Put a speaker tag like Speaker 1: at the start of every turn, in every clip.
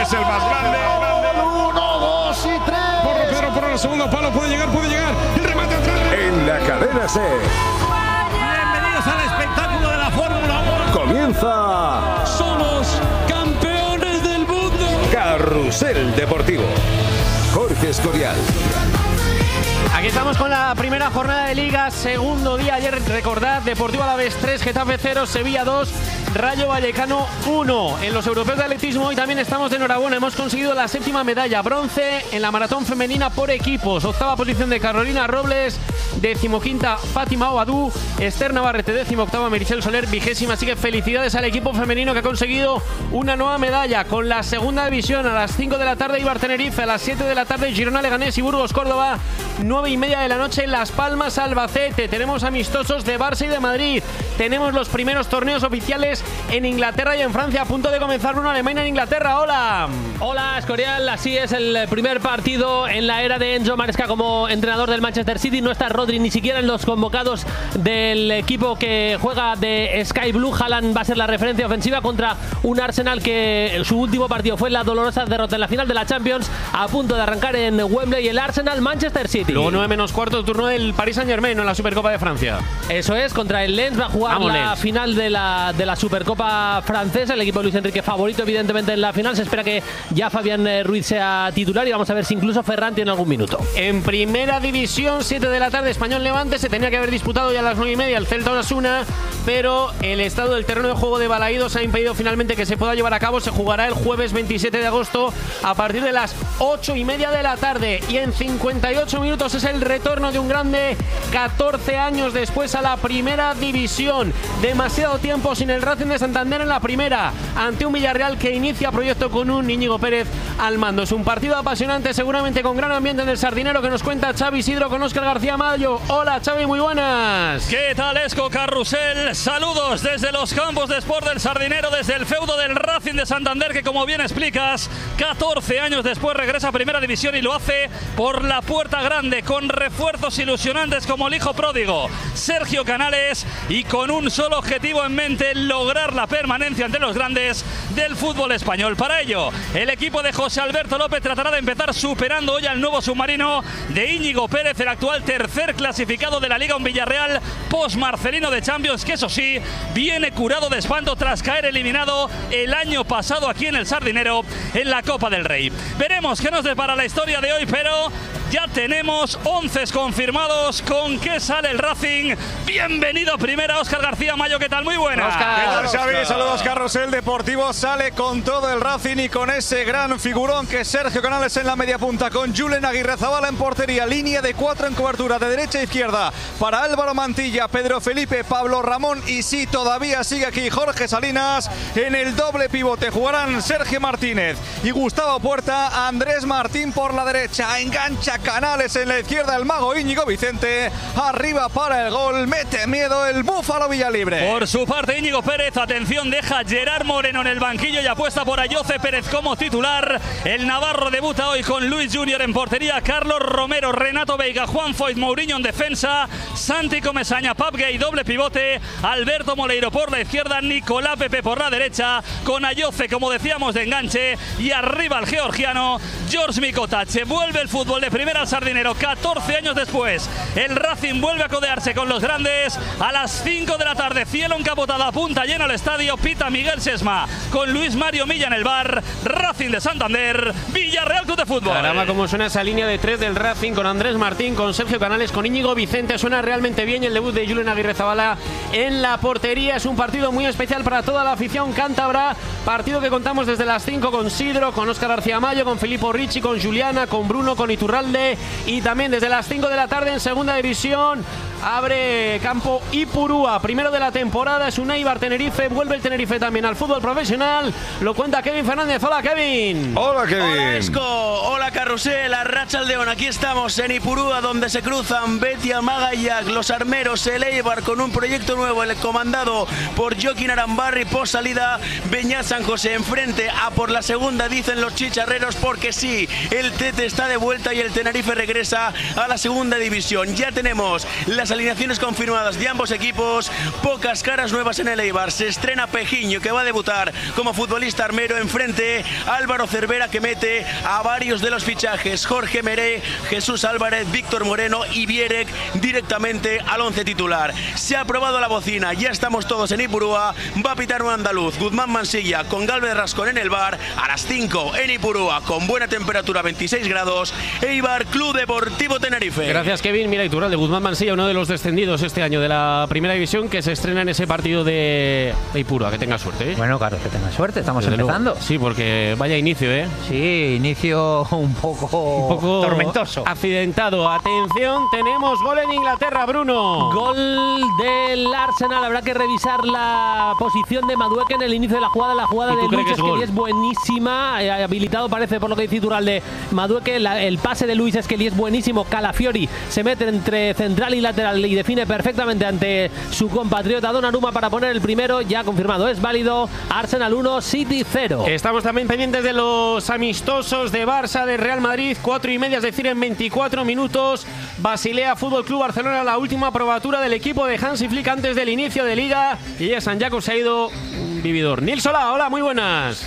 Speaker 1: es el más grande.
Speaker 2: 1, 2 y 3.
Speaker 1: Pedro por el segundo palo, puede llegar. El remate atrás.
Speaker 3: En la cadena SER.
Speaker 4: Bienvenidos al espectáculo de la Fórmula 1.
Speaker 3: Comienza.
Speaker 4: Somos campeones del mundo.
Speaker 3: Carrusel Deportivo. Jorge Escorial.
Speaker 5: Aquí estamos con la primera jornada de Liga, segundo día. Ayer, recordad, Deportivo Alavés 3, Getafe 0, Sevilla 2, Rayo Vallecano 1. En los europeos de atletismo hoy también estamos de enhorabuena. Hemos conseguido la 7ª medalla, bronce en la maratón femenina por equipos. 8ª posición de Carolina Robles, 15ª Fátima Obadú, Esther Navarrete 18ª, Meritxell Soler 20ª. Así que felicidades al equipo femenino que ha conseguido una nueva medalla. Con la segunda división a las 5 de la tarde Eibar Tenerife, a las 7 de la tarde Girona Leganés y Burgos Córdoba, 9:30 de la noche Las Palmas Albacete. Tenemos amistosos de Barça y de Madrid. Tenemos los primeros torneos oficiales en Inglaterra y en Francia. A punto de comenzar una Alemania en Inglaterra. Hola.
Speaker 6: Hola, Escorial. Así es, el primer partido en la era de Enzo Maresca como entrenador del Manchester City. No está Rodri ni siquiera en los convocados del equipo que juega de Sky Blue. Haaland va a ser la referencia ofensiva contra un Arsenal que su último partido fue la dolorosa derrota en la final de la Champions, a punto de arrancar en Wembley. El Arsenal Manchester City.
Speaker 5: Luego 9 menos cuarto, turno del Paris Saint-Germain en la Supercopa de Francia.
Speaker 6: Eso es, contra el Lens va a jugar la final de la Supercopa francesa. El equipo de Luis Enrique favorito evidentemente en la final. Se espera que ya Fabián Ruiz sea titular y vamos a ver si incluso Ferran tiene algún minuto.
Speaker 5: En primera división, 7 de la tarde, Español Levante. Se tenía que haber disputado ya a las 9:30 el Celta Osasuna, pero el estado del terreno de juego de Balaídos ha impedido finalmente que se pueda llevar a cabo. Se jugará el jueves 27 de agosto a partir de las 8:30 de la tarde. Y en 58 minutos es el retorno de un grande 14 años después a la primera división. Demasiado tiempo sin el Racing de Santander en la primera, ante un Villarreal que inicia proyecto con un Íñigo Pérez al mando. Es un partido apasionante, seguramente con gran ambiente en el Sardinero, que nos cuenta Xavi Isidro con Óscar García Mayo. Hola Xavi, muy buenas.
Speaker 7: ¿Qué tal, Esco Carrusel? Saludos desde los campos de Sport del Sardinero, desde el feudo del Racing de Santander, que como bien explicas, 14 años después regresa a primera división y lo hace por la puerta grande, con refuerzos ilusionantes como el hijo pródigo Sergio Canales, y con un solo objetivo en mente: lograr la permanencia entre los grandes del fútbol español. Para ello, el equipo de José Alberto López tratará de empezar superando hoy al nuevo submarino de Íñigo Pérez, el actual tercer clasificado de la Liga, un Villarreal post-Marcelino de Champions, que eso sí, viene curado de espanto tras caer eliminado el año pasado aquí en el Sardinero en la Copa del Rey. Veremos qué nos depara la historia de hoy, pero ya tenemos 11 confirmados. ¿Con qué sale el Racing? Bienvenido primera, Óscar García Mayo. ¿Qué tal? Muy buenas.
Speaker 1: ¿Qué tal, Xavi? Saludos, Carrusel Deportivo. Sale con todo el Racing y con ese gran figurón que es Sergio Canales en la media punta, con Julen Aguirrezabala en portería. Línea de 4 en cobertura de derecha a izquierda para Álvaro Mantilla, Pedro Felipe, Pablo Ramón y sí, todavía sigue aquí Jorge Salinas. En el doble pivote jugarán Sergio Martínez y Gustavo Puerta. Andrés Martín por la derecha, engancha Canales en la izquierda, el mago Íñigo Vicente arriba para el gol. Mete miedo el Búfalo Villalibre.
Speaker 7: Por su parte, Íñigo Pérez, atención, deja a Gerard Moreno en el banquillo y apuesta por Ayoce Pérez como titular. El navarro debuta hoy con Luis Junior en portería, Carlos Romero, Renato Veiga, Juan Foyt, Mourinho en defensa, Santi Comesaña, Pap Gay doble pivote, Alberto Moleiro por la izquierda, Nicolás Pepe por la derecha, con Ayoce, como decíamos, de enganche, y arriba el georgiano George Mikotache. Vuelve el fútbol de primera al Sardinero 14 años después. El Racing vuelve a codearse con los grandes a las 5 de la tarde. Cielo encapotada, punta llena al estadio. Pita Miguel Sesma con Luis Mario Milla en el bar. Racing de Santander, Villarreal Club de Fútbol.
Speaker 5: Caramba, cómo suena esa línea de 3 del Racing, con Andrés Martín, con Sergio Canales, con Íñigo Vicente. Suena realmente bien. Y el debut de Julen Aguirrezabala en la portería. Es un partido muy especial para toda la afición cántabra. Partido que contamos desde las 5 con Sidro, con Óscar García Mayo, con Filippo Ricci, con Juliana, con Bruno, con Iturralde. Y también desde las 5 de la tarde en segunda división abre campo Ipurúa, primero de la temporada. Es un Eibar Tenerife, vuelve el Tenerife también al fútbol profesional. Lo cuenta Kevin Fernández. Hola, Kevin.
Speaker 1: Hola, Kevin.
Speaker 8: Hola, Esco. Hola, Carrusel, Arratsaldeon, aquí estamos en Ipurúa, donde se cruzan Betia, Magallac, los armeros, el Eibar, con un proyecto nuevo, el comandado por Joaquín Arambarri. Por salida, Beñat San José, enfrente a por la segunda, dicen los chicharreros, porque sí, el Tete está de vuelta y el Tenerife regresa a la segunda división. Ya tenemos las alineaciones confirmadas de ambos equipos, pocas caras nuevas en el Eibar. Se estrena Pejiño, que va a debutar como futbolista armero, enfrente Álvaro Cervera, que mete a varios de los fichajes: Jorge Meré, Jesús Álvarez, Víctor Moreno y Vierek directamente al 11 titular. Se ha aprobado la bocina, ya estamos todos en Ipurúa. Va a pitar un andaluz, Guzmán Mansilla, con Galvez Rascón en el bar, a las 5 en Ipurúa, con buena temperatura, 26 grados, Eibar Club Deportivo Tenerife.
Speaker 5: Gracias, Kevin. Mira, Itural de Guzmán Mansilla, uno de los descendidos este año de la primera división, que se estrena en ese partido de Ipurúa. Que tenga suerte, ¿eh?
Speaker 9: Bueno, claro, que tenga suerte, estamos
Speaker 5: Desde
Speaker 9: empezando.
Speaker 5: Luego. Sí, porque vaya inicio, ¿eh?
Speaker 9: Sí, inicio un poco tormentoso.
Speaker 5: Accidentado. Atención, tenemos gol en Inglaterra, Bruno.
Speaker 6: Gol del Arsenal. Habrá que revisar la posición de Madueke en el inicio de la jugada. La jugada de Luis Esquelí es buenísima. Habilitado parece, por lo que dice Itural, de Madueke. El pase de Luis Esquelí es buenísimo. Calafiori se mete entre central y lateral y define perfectamente ante su compatriota Donnarumma para poner el primero. Ya confirmado, es válido. Arsenal 1, City 0.
Speaker 5: Estamos también pendientes de los amistosos de Barça, de Real Madrid, 4:30, es decir, en 24 minutos. Basilea Fútbol Club Barcelona, la última probatura del equipo de Hansi Flick antes del inicio de Liga. Y ya San Jacob se ha ido un vividor. Nil Solá, hola, muy buenas.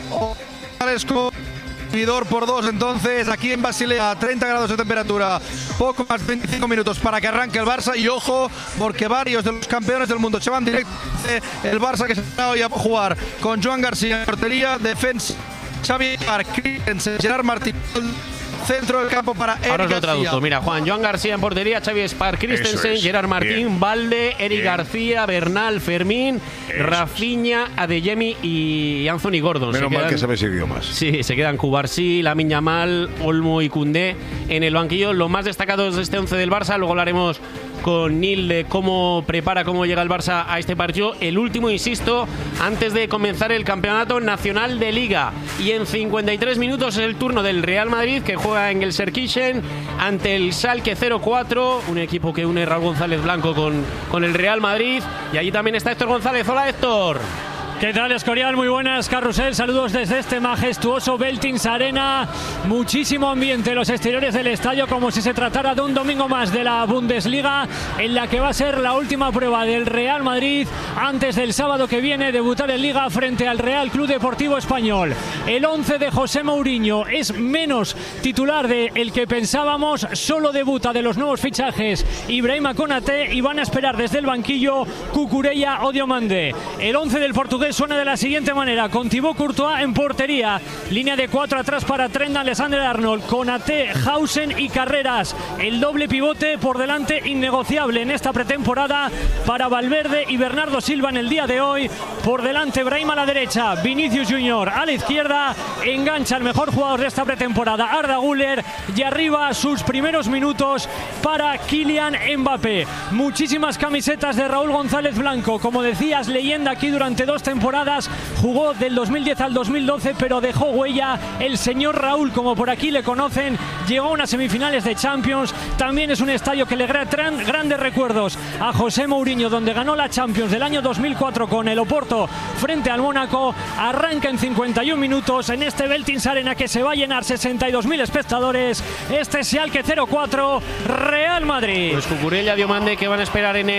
Speaker 1: Vividor por 2, entonces aquí en Basilea, 30 grados de temperatura, poco más de 25 minutos para que arranque el Barça. Y ojo, porque varios de los campeones del mundo se van directo. El Barça, que se va hoy a jugar con Joan García en portería, defensa Xavi Christensen, Gerard Martín, centro del campo para Eric
Speaker 5: Ahora os lo
Speaker 1: García.
Speaker 5: traduzco. Mira, Joan García en portería, Xavi Christensen, Gerard Martín, Valde, Eric García, Bernal, Fermín, Rafinha, Adeyemi y Anthony Gordon.
Speaker 3: Menos mal que sabes idiomas.
Speaker 5: Sí, se quedan Cubarsí, Lamine Yamal, Olmo y Koundé en el banquillo. Los más destacados de este 11 del Barça. Luego hablaremos con Nil de cómo llega el Barça a este partido. El último, insisto, antes de comenzar el campeonato nacional de Liga. Y en 53 minutos es el turno del Real Madrid, que juega en el Gelsenkirchen ante el Schalke 04, un equipo que une Raúl González Blanco con el Real Madrid. Y allí también está Héctor González. Hola, Héctor.
Speaker 10: ¿Qué tal, Escorial? Muy buenas, Carrusel. Saludos desde este majestuoso Veltins Arena. Muchísimo ambiente en los exteriores del estadio, como si se tratara de un domingo más de la Bundesliga, en la que va a ser la última prueba del Real Madrid antes del sábado que viene debutar en Liga frente al Real Club Deportivo Español. El 11 de José Mourinho es menos titular de el que pensábamos. Solo debuta de los nuevos fichajes Ibrahima Konaté y van a esperar desde el banquillo Cucurella o Diomande. El 11 del portugués suena de la siguiente manera, con Thibaut Courtois en portería, línea de 4 atrás para Trent Alexander-Arnold, Konaté, Hausen y Carreras. El doble pivote por delante innegociable en esta pretemporada para Valverde y Bernardo Silva en el día de hoy. Por delante Brahim a la derecha, Vinicius Junior a la izquierda, engancha el mejor jugador de esta pretemporada, Arda Güler, y arriba sus primeros minutos para Kylian Mbappé. Muchísimas camisetas de Raúl González Blanco, como decías, leyenda aquí durante 2 temporadas. Jugó del 2010 al 2012, pero dejó huella. El señor Raúl, como por aquí le conocen, llegó a unas semifinales de Champions. También es un estadio que le trae grandes recuerdos a José Mourinho, donde ganó la Champions del año 2004 con el Oporto frente al Mónaco. Arranca en 51 minutos en este Veltins Arena, que se va a llenar, 62.000 espectadores. Este Schalke 04, Real Madrid.
Speaker 5: Pues Cucurella, Diomande, que van a esperar en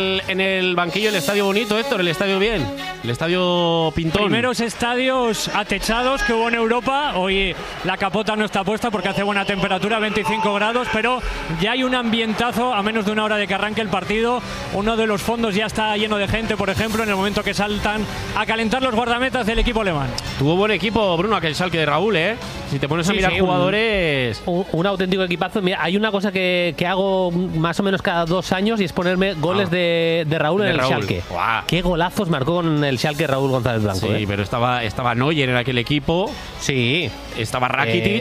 Speaker 5: el banquillo. El estadio bonito, Héctor, el estadio bien. El estadio pintón.
Speaker 10: Primeros estadios atechados que hubo en Europa. Hoy la capota no está puesta porque hace buena temperatura, 25 grados, pero ya hay un ambientazo a menos de una hora de que arranque el partido. Uno de los fondos ya está lleno de gente, por ejemplo, en el momento que saltan a calentar los guardametas del equipo alemán.
Speaker 5: Tuvo buen equipo, Bruno, aquel Schalke de Raúl, ¿eh? Si te pones a mirar jugadores...
Speaker 6: Un auténtico equipazo. Mira, hay una cosa que hago más o menos cada 2 años y es ponerme goles de Raúl en el Schalke.
Speaker 5: Wow.
Speaker 6: Qué golazos marcó con el Schalke Raúl González Blanco.
Speaker 5: Sí, pero estaba Neuer en aquel equipo.
Speaker 6: Sí.
Speaker 5: Estaba Rakitic.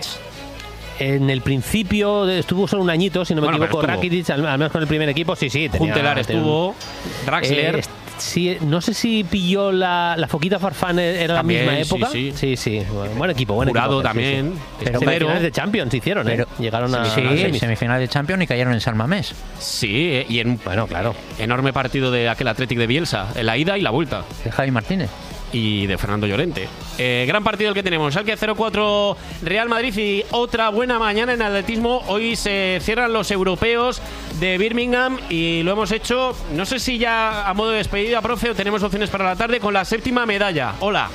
Speaker 6: En el principio estuvo solo un añito, si no me equivoco, Rakitic, al menos con el primer equipo, sí.
Speaker 5: Juntelar estuvo, Draxler.
Speaker 6: sí, no sé si pilló la Foquita Farfán, era
Speaker 11: También,
Speaker 6: la misma época.
Speaker 11: sí.
Speaker 6: Buen equipo, buen
Speaker 11: Jurado
Speaker 6: equipo.
Speaker 11: también.
Speaker 6: Sí. Pero finales de Champions hicieron,
Speaker 9: Pero-
Speaker 6: llegaron a
Speaker 9: Sí, semifinal de Champions y cayeron en San Mamés.
Speaker 11: Sí, y
Speaker 6: Bueno, claro.
Speaker 11: enorme partido de aquel Athletic de Bielsa, en la ida y la vuelta.
Speaker 9: De Javi Martínez.
Speaker 11: Y de Fernando Llorente. Gran partido el que tenemos. Schalke 0-4 Real Madrid y otra buena mañana en atletismo. Hoy se cierran los europeos de Birmingham y lo hemos hecho, no sé si ya a modo de despedida, profe, o tenemos opciones para la tarde con la 7ª medalla. Hola.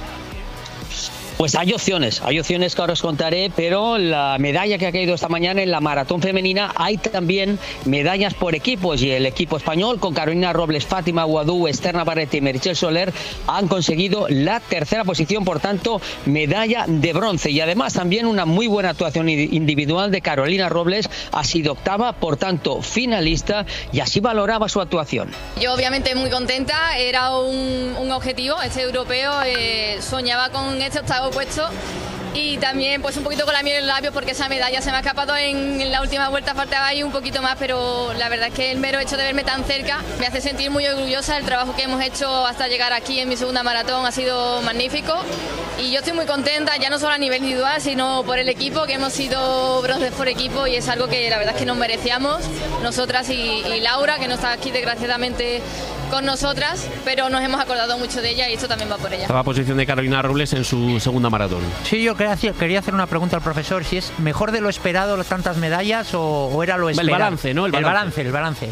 Speaker 12: Pues hay opciones que ahora os contaré, pero la medalla que ha caído esta mañana en la maratón femenina, hay también medallas por equipos y el equipo español con Carolina Robles, Fátima Guadú, Esther Navarrete y Meritxell Soler han conseguido la 3ª posición, por tanto medalla de bronce, y además también una muy buena actuación individual de Carolina Robles, ha sido 8ª, por tanto finalista, y así valoraba su actuación.
Speaker 13: Yo obviamente muy contenta, era un objetivo, este europeo, soñaba con este 8º puesto y también pues un poquito con la miel en los labios porque esa medalla se me ha escapado en la última vuelta, faltaba ahí un poquito más, pero la verdad es que el mero hecho de verme tan cerca me hace sentir muy orgullosa. El trabajo que hemos hecho hasta llegar aquí en mi 2ª maratón ha sido magnífico y yo estoy muy contenta, ya no solo a nivel individual sino por el equipo, que hemos sido bronces por equipo y es algo que la verdad es que nos merecíamos nosotras y Laura, que no está aquí desgraciadamente con nosotras, pero nos hemos acordado mucho de ella y esto también va por ella.
Speaker 11: Estaba posición de Carolina Robles en su 2ª maratón.
Speaker 9: Sí, yo quería hacer una pregunta al profesor, si es mejor de lo esperado tantas medallas o era lo esperado.
Speaker 11: El balance, ¿no?
Speaker 9: El balance.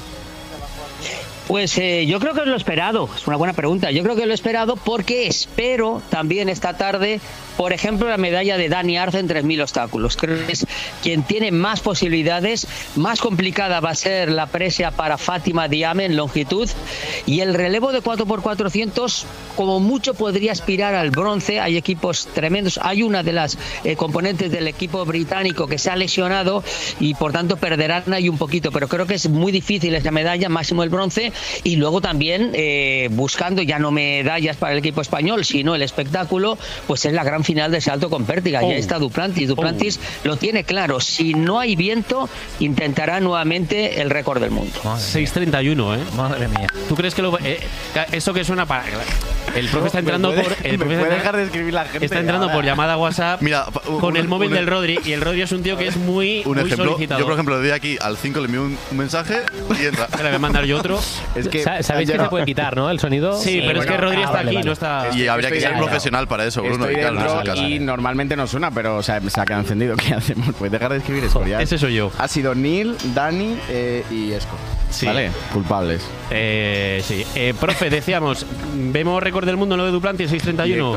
Speaker 12: Pues yo creo que es lo esperado, es una buena pregunta, yo creo que es lo esperado porque espero también esta tarde, por ejemplo, la medalla de Dani Arce en 3.000 obstáculos. Creo que es quien tiene más posibilidades, más complicada va a ser la presa para Fátima Diame en longitud, y el relevo de 4x400 como mucho podría aspirar al bronce. Hay equipos tremendos, hay una de las componentes del equipo británico que se ha lesionado y por tanto perderán ahí un poquito, pero creo que es muy difícil esa medalla, máximo el bronce. Y luego también buscando ya no medallas para el equipo español sino el espectáculo, pues es la gran final de salto con pértiga. Ya está Duplantis lo tiene claro, si no hay viento intentará nuevamente el récord del mundo.
Speaker 11: 6:31,
Speaker 9: Madre mía.
Speaker 11: ¿Tú crees que eso que suena para el profe está entrando
Speaker 1: ¿Puede dejar de escribir la gente?
Speaker 11: Está entrando por llamada WhatsApp.
Speaker 14: Mira,
Speaker 11: con el móvil del Rodri, y el Rodri es un tío que es muy solicitado.
Speaker 14: Yo por ejemplo le doy aquí al 5, le envío un mensaje y entra.
Speaker 11: Le voy a mandar yo otro.
Speaker 1: Es que
Speaker 6: sabéis que se puede quitar, ¿no? El sonido.
Speaker 11: Sí, pero es que Rodri está aquí, no está.
Speaker 14: Y habría que ser profesional para eso, Bruno.
Speaker 1: Estoy dentro y normalmente no suena, pero se ha quedado encendido. ¿Qué hacemos? Pues dejar de escribir eso.
Speaker 11: Ese soy yo.
Speaker 1: Ha sido Neil, Dani y Esco.
Speaker 11: Sí.
Speaker 1: ¿Vale? Culpables.
Speaker 11: Sí. Profe, decíamos, vemos récord del mundo en lo de Duplantis 6:31.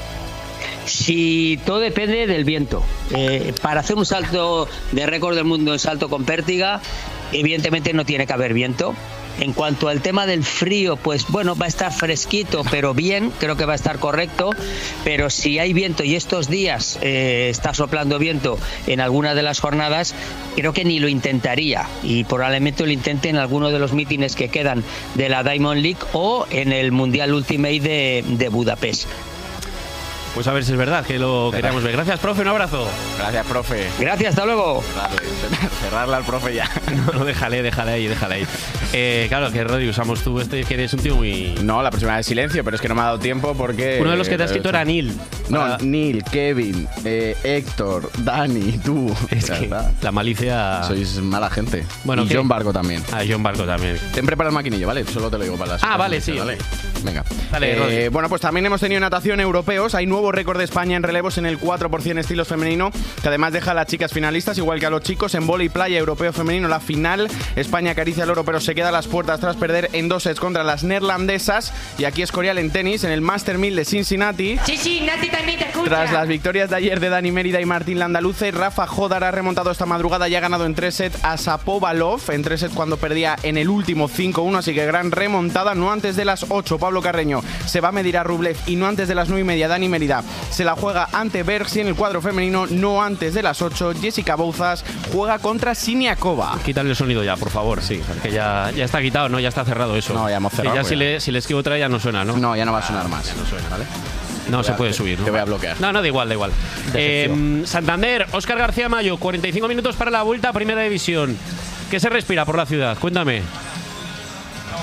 Speaker 12: Si todo depende del viento. Para hacer un salto de récord del mundo en salto con pértiga, evidentemente no tiene que haber viento. En cuanto al tema del frío, pues bueno, va a estar fresquito, pero bien, creo que va a estar correcto. Pero si hay viento y estos días está soplando viento en alguna de las jornadas, creo que ni lo intentaría. Y probablemente lo intente en alguno de los mítines que quedan de la Diamond League o en el Mundial Ultimate de Budapest.
Speaker 11: Pues a ver si es verdad que lo queríamos ver. Gracias, profe, un abrazo.
Speaker 1: Gracias, profe.
Speaker 12: Gracias, hasta luego.
Speaker 1: Cerrarla al profe ya.
Speaker 11: No, déjale ahí. Claro, que Rodri, usamos tú que eres un tío muy...
Speaker 1: No, la próxima de silencio, pero es que no me ha dado tiempo porque...
Speaker 11: Uno de los que te ha escrito era Neil.
Speaker 1: No, Neil, Kevin, Héctor, Dani, tú.
Speaker 11: Es que la malicia...
Speaker 1: Sois mala gente.
Speaker 11: Bueno,
Speaker 1: y John Barco también.
Speaker 11: John Barco también.
Speaker 1: Ten preparado el maquinillo, ¿vale? Solo te lo digo para las...
Speaker 11: Vale, sí.
Speaker 1: ¿vale? Venga.
Speaker 11: Dale, Rodri.
Speaker 1: Bueno, pues también hemos tenido natación europeos. Hay nuevo récord de España en relevos en el 4% estilos femenino, que además deja a las chicas finalistas, igual que a los chicos. En vóley playa europeo femenino, la final, España acaricia el oro, pero se queda a las puertas tras perder en 2 sets contra las neerlandesas. Y aquí Escorial en tenis, en el Master 1000 de Cincinnati.
Speaker 15: Sí, Nati también te escucha.
Speaker 1: Tras las victorias de ayer de Dani Mérida y Martín Landaluce, Rafa Jodar ha remontado esta madrugada y ha ganado en 3 sets a Shapovalov, en 3 sets cuando perdía en el último 5-1, así que gran remontada. No antes de las 8, Pablo Carreño se va a medir a Rublev, y no antes de las 9:30, Dani Mérida se la juega ante Bergs, y en el cuadro femenino, no antes de las 8, Jessica Bouzas juega contra Siniakova.
Speaker 11: Quítale el sonido ya, por favor, sí, que ya está quitado, ¿no? Ya está cerrado eso.
Speaker 1: No, ya hemos cerrado.
Speaker 11: Ya si le escribo otra ya no suena, ¿no?
Speaker 1: No, ya no va a sonar más.
Speaker 11: Ya no suena, ¿vale? No se puede subir, ¿no?
Speaker 1: Te voy a bloquear.
Speaker 11: No, da igual. Santander, Óscar García Mayo, 45 minutos para la vuelta a Primera División. ¿Qué se respira por la ciudad? Cuéntame.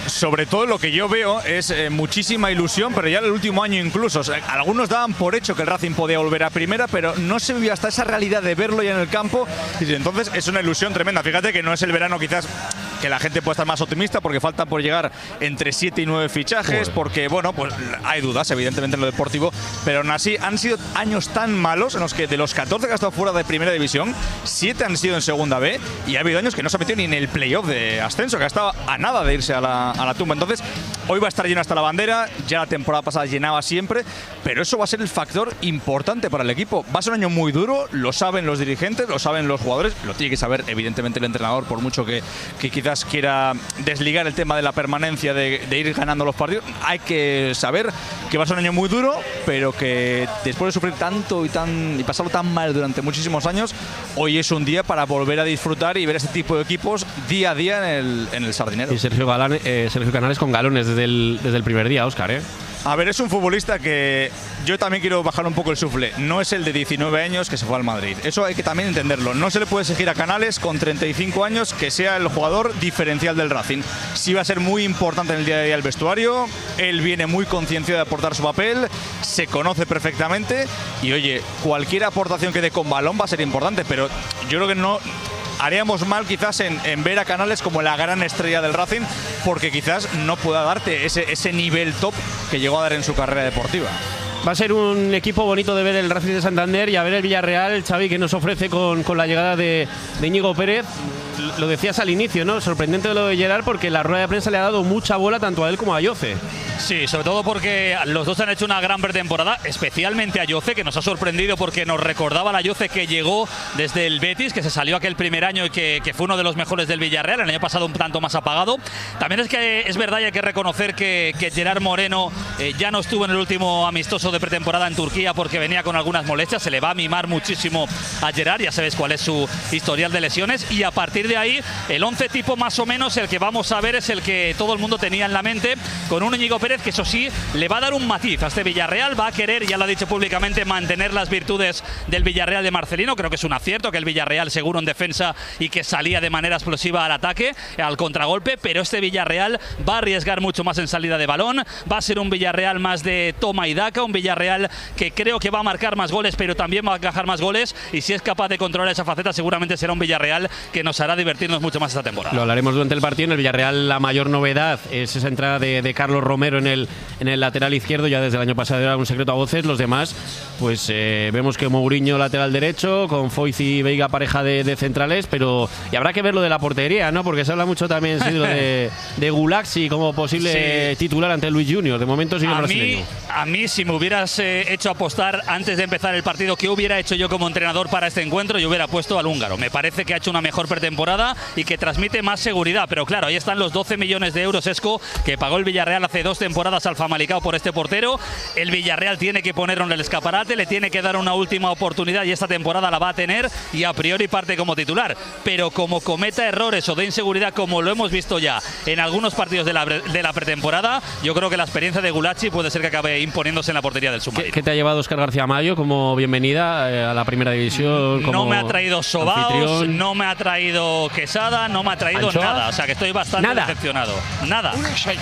Speaker 1: sobre todo lo que yo veo es muchísima ilusión, pero ya en el último año incluso. O sea, algunos daban por hecho que el Racing podía volver a primera, pero no se vivía hasta esa realidad de verlo ya en el campo. Y entonces es una ilusión tremenda. Fíjate que no es el verano quizás que la gente puede estar más optimista, porque faltan por llegar entre 7 y 9 fichajes, porque bueno, pues hay dudas evidentemente en lo deportivo, pero aún así han sido años tan malos en los que de los 14 que ha estado fuera de primera división, 7 han sido en segunda B, y ha habido años que no se ha metido ni en el playoff de ascenso, que ha estado a nada de irse a la tumba. Entonces hoy va a estar lleno hasta la bandera, ya la temporada pasada llenaba siempre, pero eso va a ser el factor importante para el equipo. Va a ser un año muy duro, lo saben los dirigentes, lo saben los jugadores, lo tiene que saber evidentemente el entrenador, por mucho que quizás quiera desligar el tema de la permanencia, de ir ganando los partidos. Hay que saber que va a ser un año muy duro, pero que después de sufrir tanto y pasarlo tan mal durante muchísimos años, hoy es un día para volver a disfrutar y ver este tipo de equipos día a día en el Sardinero.
Speaker 11: Y Sergio Canales con galones desde el primer día, Óscar, ¿eh?
Speaker 1: A ver, es un futbolista que yo también quiero bajar un poco el sufle. No es el de 19 años que se fue al Madrid. Eso hay que también entenderlo. No se le puede exigir a Canales con 35 años que sea el jugador diferencial del Racing. Sí va a ser muy importante en el día a día del vestuario. Él viene muy concienciado de aportar su papel. Se conoce perfectamente. Y oye, cualquier aportación que dé con balón va a ser importante. Pero yo creo que no haríamos mal quizás en ver a Canales como la gran estrella del Racing, porque quizás no pueda darte ese nivel top que llegó a dar en su carrera deportiva.
Speaker 11: Va a ser un equipo bonito de ver el Racing de Santander y a ver el Villarreal, Xavi, que nos ofrece con la llegada de Íñigo Pérez. Lo decías al inicio, ¿no? Sorprendente lo de Gerard, porque la rueda de prensa le ha dado mucha bola tanto a él como a Jose.
Speaker 7: Sí, sobre todo porque los dos han hecho una gran pretemporada, especialmente a Jose, que nos ha sorprendido porque nos recordaba la Jose que llegó desde el Betis, que se salió aquel primer año y que fue uno de los mejores del Villarreal, el año pasado un tanto más apagado. También es que es verdad y hay que reconocer que Gerard Moreno ya no estuvo en el último amistoso de pretemporada en Turquía porque venía con algunas molestias. Se le va a mimar muchísimo a Gerard, ya sabes cuál es su historial de lesiones, y a partir de ahí el 11 tipo más o menos el que vamos a ver es el que todo el mundo tenía en la mente, con un Íñigo Pérez que eso sí le va a dar un matiz a este Villarreal. Va a querer, ya lo ha dicho públicamente, mantener las virtudes del Villarreal de Marcelino. Creo que es un acierto que el Villarreal seguro en defensa y que salía de manera explosiva al ataque, al contragolpe, pero este Villarreal va a arriesgar mucho más en salida de balón. Va a ser un Villarreal más de toma y daca, un Villarreal que creo que va a marcar más goles, pero también va a encajar más goles, y si es capaz de controlar esa faceta seguramente será un Villarreal que nos hará divertirnos mucho más esta temporada.
Speaker 11: Lo hablaremos durante el partido. En el Villarreal la mayor novedad es esa entrada de Carlos Romero en el lateral izquierdo. Ya desde el año pasado era un secreto a voces. Los demás, pues vemos que Mourinho lateral derecho, con Foyth y Veiga pareja de centrales, pero y habrá que ver lo de la portería, ¿no? Porque se habla mucho también de Gulaxi como posible titular ante Luis Junior. De momento sigue el brasileño.
Speaker 7: A mí, si me hubieras hecho apostar antes de empezar el partido qué hubiera hecho yo como entrenador para este encuentro, yo hubiera puesto al húngaro. Me parece que ha hecho una mejor pretemporada y que transmite más seguridad, pero claro, ahí están los 12 millones de euros, Esco, que pagó el Villarreal hace 2 temporadas al Famalicão por este portero. El Villarreal tiene que ponerlo en el escaparate, le tiene que dar una última oportunidad y esta temporada la va a tener, y a priori parte como titular, pero como cometa errores o de inseguridad como lo hemos visto ya en algunos partidos de la pretemporada, yo creo que la experiencia de Gulaxi puede ser que acabe imponiéndose en la portería del submarino.
Speaker 11: ¿Qué te ha llevado Óscar García Mayo como bienvenida a la primera división?
Speaker 7: No me ha traído sobaos, no me ha traído quesada, no me ha traído nada, o sea que estoy bastante decepcionado. Nada.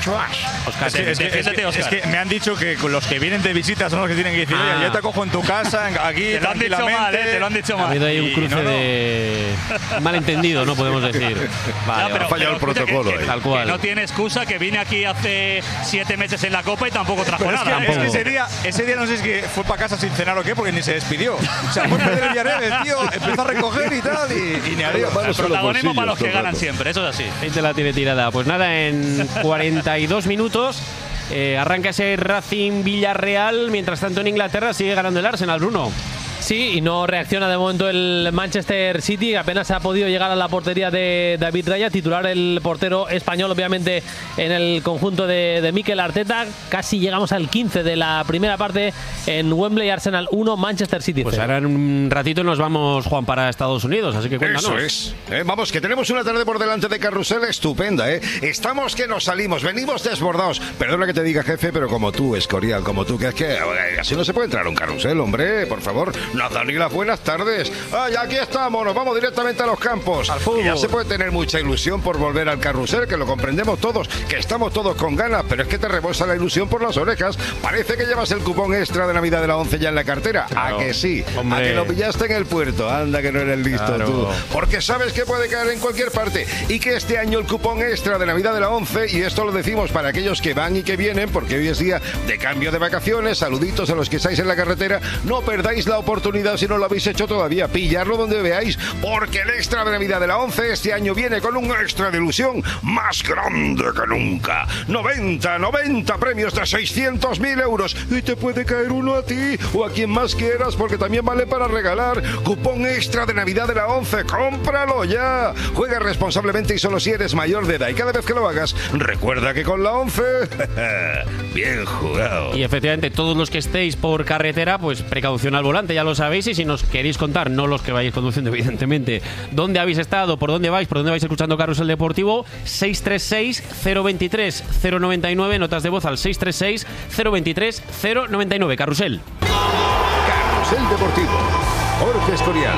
Speaker 1: Óscar, es que me han dicho que los que vienen de visita son los que tienen que decir, oye, yo te acojo en tu casa, aquí
Speaker 7: te lo han dicho mal, te lo han dicho mal.
Speaker 11: Ha habido ahí un cruce de malentendido, no podemos decir.
Speaker 7: Vale,
Speaker 14: ha fallado el protocolo.
Speaker 11: Tal cual.
Speaker 7: Que no tiene excusa, que vine aquí hace 7 meses en la Copa y tampoco trajo nada.
Speaker 1: Es que ese día no sé si es que fue para casa sin cenar o qué, porque ni se despidió. O sea, fue a perder el Villarreal, el tío empezó a recoger y tal, y ni adiós.
Speaker 7: El protagonismo para los que ganan siempre, eso es así.
Speaker 11: Ahí te la tiene tirada. Pues nada, en 42 minutos arranca ese Racing Villarreal. Mientras tanto en Inglaterra sigue ganando el Arsenal, Bruno.
Speaker 6: Sí, y no reacciona de momento el Manchester City, apenas ha podido llegar a la portería de David Raya, titular el portero español, obviamente en el conjunto de Mikel Arteta. Casi llegamos al 15 de la primera parte en Wembley. Arsenal 1, Manchester City 0.
Speaker 11: Pues ahora en un ratito nos vamos, Juan, para Estados Unidos, así que cuéntanos.
Speaker 15: Eso es. Vamos, que tenemos una tarde por delante de carrusel estupenda, ¿eh? Estamos que nos salimos, venimos desbordados. Perdona que te diga, jefe, pero como tú, Escorial, como tú, que es que así no se puede entrar a un carrusel, hombre, por favor. Daniela, buenas tardes. Ya aquí estamos, nos vamos directamente a los campos. Al fútbol. Ya se puede tener mucha ilusión por volver al carrusel, que lo comprendemos todos, que estamos todos con ganas, pero es que te rebosa la ilusión por las orejas. Parece que llevas el cupón extra de Navidad de la 11 ya en la cartera. Claro, ¿a que sí? Hombre. ¿A que lo pillaste en el puerto? Anda que no eres listo tú. Porque sabes que puede caer en cualquier parte y que este año el cupón extra de Navidad de la 11, y esto lo decimos para aquellos que van y que vienen, porque hoy es día de cambio de vacaciones, saluditos a los que estáis en la carretera, no perdáis la oportunidad si no lo habéis hecho todavía, pillarlo donde veáis, porque el extra de Navidad de la 11 este año viene con un extra de ilusión más grande que nunca. 90 premios de 600.000 euros y te puede caer uno a ti o a quien más quieras, porque también vale para regalar. Cupón extra de Navidad de la 11, cómpralo ya. Juega responsablemente y solo si eres mayor de edad, y cada vez que lo hagas, recuerda que con la 11, bien jugado.
Speaker 11: Y efectivamente, todos los que estéis por carretera, pues precaución al volante, ya lo sabéis, y si nos queréis contar, no los que vayáis conduciendo evidentemente, dónde habéis estado, por dónde vais escuchando Carrusel Deportivo, 636-023-099, notas de voz al 636-023-099. Carrusel.
Speaker 3: Carrusel Deportivo. Jorge Escorial.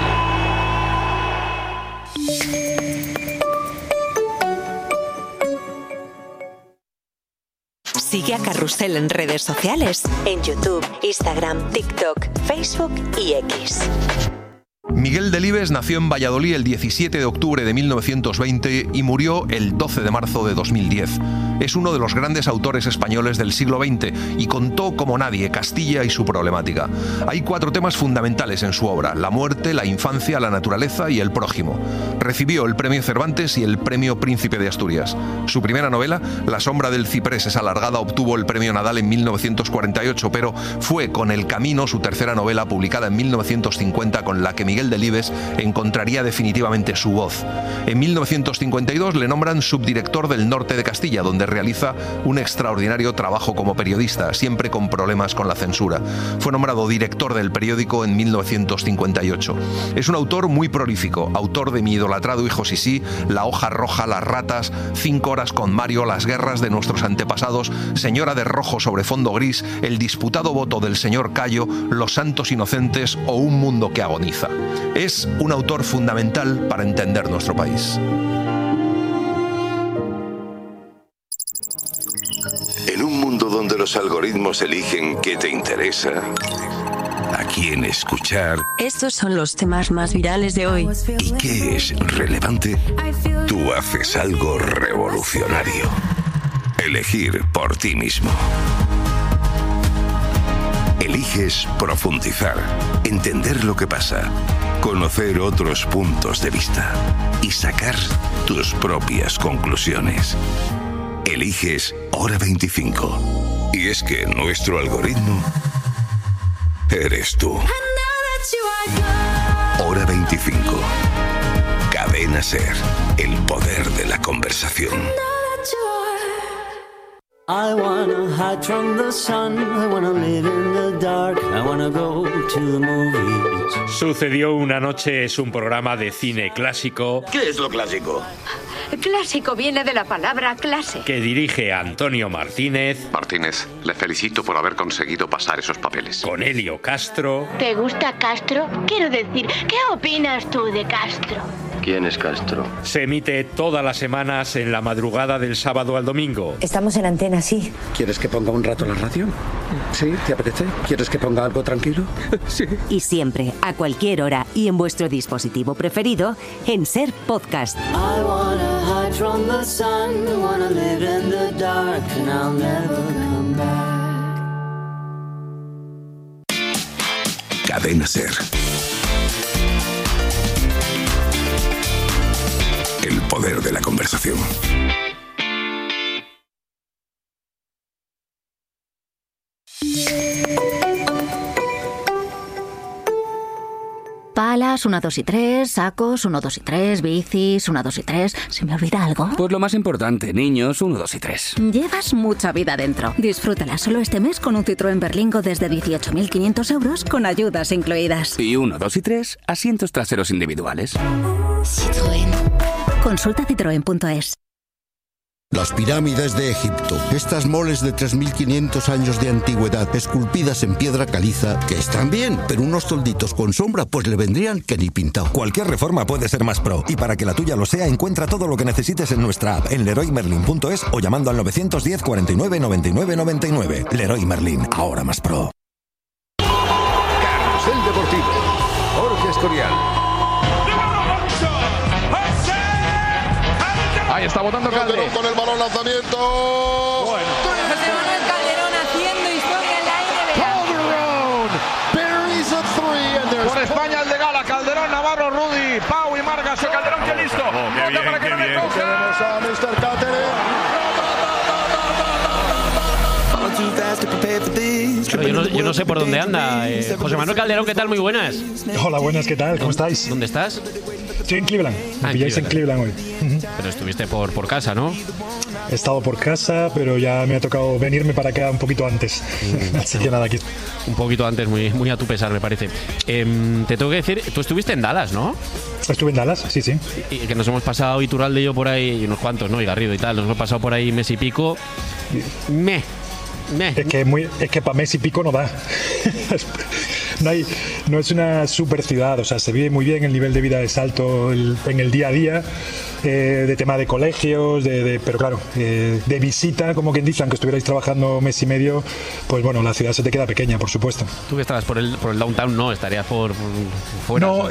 Speaker 16: Sigue a Carrusel en redes sociales, en YouTube, Instagram, TikTok, Facebook y X.
Speaker 17: Miguel Delibes nació en Valladolid el 17 de octubre de 1920 y murió el 12 de marzo de 2010. Es uno de los grandes autores españoles del siglo XX y contó como nadie Castilla y su problemática. Hay 4 temas fundamentales en su obra: la muerte, la infancia, la naturaleza y el prójimo. Recibió el premio Cervantes y el premio Príncipe de Asturias. Su primera novela, La sombra del ciprés es alargada, obtuvo el premio Nadal en 1948, pero fue con El camino, su tercera novela, publicada en 1950, con la que Miguel Delibes encontraría definitivamente su voz. En 1952 le nombran subdirector del Norte de Castilla, donde realiza un extraordinario trabajo como periodista, siempre con problemas con la censura. Fue nombrado director del periódico en 1958. Es un autor muy prolífico, autor de Mi idolatrado hijo Sisí, La hoja roja, Las ratas, 5 horas con Mario, Las guerras de nuestros antepasados, Señora de rojo sobre fondo gris, El disputado voto del señor Cayo, Los santos inocentes o Un mundo que agoniza. Es un autor fundamental para entender nuestro país.
Speaker 18: En un mundo donde los algoritmos eligen qué te interesa, a quién escuchar,
Speaker 16: Estos son los temas más virales de hoy.
Speaker 18: y qué es relevante, tú haces algo revolucionario. Elegir por ti mismo. Eliges profundizar, entender lo que pasa, conocer otros puntos de vista y sacar tus propias conclusiones. Eliges Hora 25. Y es que nuestro algoritmo eres tú. Hora 25. Cadena SER. El poder de la conversación.
Speaker 19: I wanna hide from the sun, I wanna live in the dark, I wanna go to the movies.
Speaker 20: Sucedió una noche es un programa de cine clásico.
Speaker 18: ¿Qué es lo clásico?
Speaker 21: Clásico viene de la palabra clase.
Speaker 20: Que dirige Antonio Martínez.
Speaker 22: Martínez, le felicito por haber conseguido pasar esos papeles.
Speaker 20: Con Helio Castro.
Speaker 21: ¿Te gusta Castro? Quiero decir, ¿qué opinas tú de Castro?
Speaker 22: ¿Quién es Castro?
Speaker 20: Se emite todas las semanas en la madrugada del sábado al domingo.
Speaker 21: Estamos en antena, sí.
Speaker 23: ¿Quieres que ponga un rato la radio? ¿Sí? ¿Te apetece? ¿Quieres que ponga algo tranquilo? Sí.
Speaker 16: Y siempre, a cualquier hora y en vuestro dispositivo preferido, en SER Podcast.
Speaker 19: I wanna hide from the sun, I wanna live in the dark, and I'll never come back.
Speaker 18: Cadena SER. El poder de la conversación.
Speaker 24: Palas, 1, 2 y 3, sacos, 1, 2 y 3, bicis, 1, 2 y 3. ¿Se me olvida algo?
Speaker 25: Pues lo más importante, niños, 1, 2 y 3.
Speaker 24: Llevas mucha vida dentro. Disfrútala solo este mes con un Citroën Berlingo desde 18.500 euros con ayudas incluidas.
Speaker 25: Y 1, 2 y 3, asientos traseros individuales.
Speaker 24: Citroën. Consulta citroen.es.
Speaker 2: Las pirámides de Egipto, estas moles de 3.500 años de antigüedad, esculpidas en piedra caliza, que están bien, pero unos tolditos con sombra pues le vendrían que ni pintado.
Speaker 4: Cualquier reforma puede ser más pro, y para que la tuya lo sea, encuentra todo lo que necesites en nuestra app, en leroymerlin.es o llamando al 910 49 99 99. Leroy Merlin, ahora más pro.
Speaker 3: Carrusel Deportivo, Jorge Escorial.
Speaker 5: Ahí está botando Calderón
Speaker 8: con el balón, lanzamiento.
Speaker 5: Bueno.
Speaker 10: José Manuel Calderón haciendo historia en la NBA.
Speaker 5: Por España el de Gala, Calderón, Navarro, Rudy, Pau y Margas. Calderón, que listo. Bota para que no le coja.
Speaker 8: Tenemos a Mr.
Speaker 11: Yo no sé por dónde anda. José Manuel Calderón, ¿qué tal? Muy buenas.
Speaker 26: Hola, buenas, ¿qué tal? ¿Cómo estáis?
Speaker 11: ¿Dónde estás?
Speaker 26: Estoy en Cleveland. Me pilláis en Cleveland hoy.
Speaker 11: Pero estuviste por casa, ¿no?
Speaker 26: He estado por casa, pero ya me ha tocado venirme para acá un poquito antes. Así que nada, aquí.
Speaker 11: Un poquito antes, muy a tu pesar, me parece. Te tengo que decir, tú estuviste en Dallas, ¿no?
Speaker 26: Estuve en Dallas, sí. Y
Speaker 11: que nos hemos pasado Iturralde y yo por ahí, y unos cuantos, ¿no? Y Garrido y tal. Nos hemos pasado por ahí mes y pico.
Speaker 26: Es que para mes y pico no da. No es una super ciudad, o sea, se vive muy bien, el nivel de vida es alto en el día a día, de tema de colegios, pero claro, de visita, como quien dice, aunque estuvierais trabajando mes y medio, pues bueno, la ciudad se te queda pequeña, por supuesto.
Speaker 11: Tú que estabas por el downtown, no, estarías por fuera.
Speaker 26: No,